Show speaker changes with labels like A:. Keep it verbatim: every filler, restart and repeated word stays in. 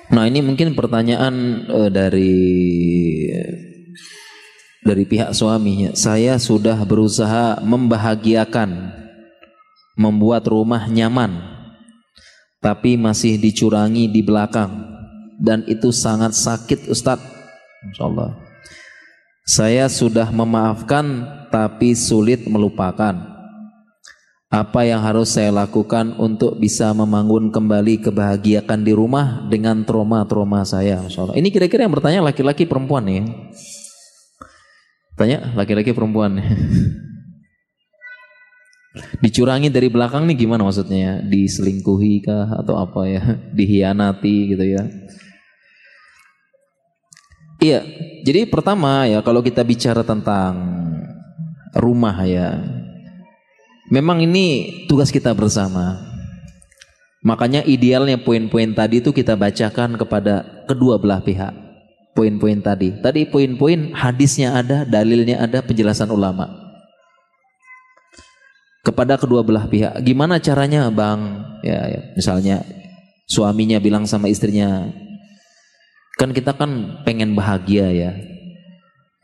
A: Nah ini mungkin pertanyaan uh, dari dari pihak suaminya. Saya sudah berusaha membahagiakan, membuat rumah nyaman, tapi masih dicurangi di belakang, dan itu sangat sakit Ustadz. Insyaallah. Saya sudah memaafkan, tapi sulit melupakan. Apa yang harus saya lakukan untuk bisa membangun kembali kebahagiaan di rumah dengan trauma-trauma saya? Insyaallah. Ini kira-kira yang bertanya laki-laki perempuan nih? Tanya laki-laki perempuan. Dicurangi dari belakang nih gimana maksudnya? Diselingkuhi kah atau apa ya? Dihianati gitu ya? Iya, jadi pertama ya kalau kita bicara tentang rumah ya, memang ini tugas kita bersama. Makanya idealnya poin-poin tadi itu kita bacakan kepada kedua belah pihak. Poin-poin tadi. Tadi poin-poin hadisnya ada, dalilnya ada, penjelasan ulama. Kepada kedua belah pihak. Gimana caranya Bang? Ya, ya. Misalnya suaminya bilang sama istrinya, kan kita kan pengen bahagia ya.